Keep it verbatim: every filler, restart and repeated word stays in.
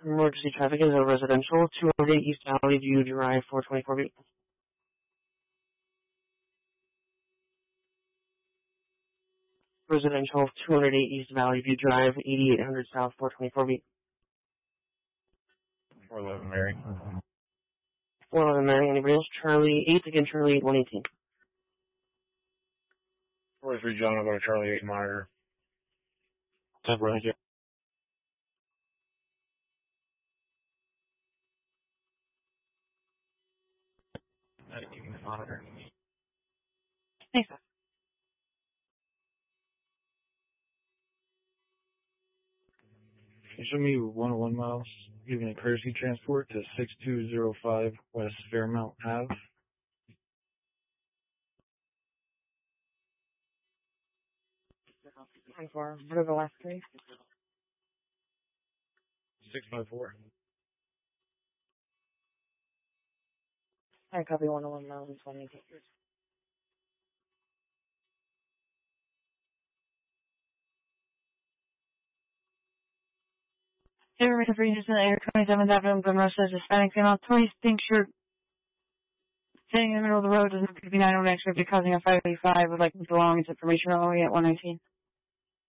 Emergency traffic is a residential, two oh eight East Valley View Drive, four twenty-four B. Residential, two oh eight East Valley View Drive, eighty-eight hundred South, four twenty-four B. four eleven Mary. four eleven Mary, anybody else? Charlie eight, again, Charlie eight, one eighteen. forty-three John, I'll go to Charlie eight monitor. ten right here. nineteen monitor. Thanks, sir. Can you show me one oh one miles, giving a courtesy transport to six two zero five West Fairmount Ave? twenty-four, what are the last three? six five four. I copy one oh one miles and twenty. Hey, we're for Regis in the air, twenty-seventh Avenue, Glenrose says Hispanic female. Tori thinks you're sitting in the middle of the road, doesn't appear to be nine oh one extra, causing a five eighty-five, would like to belong its information only at one nineteen.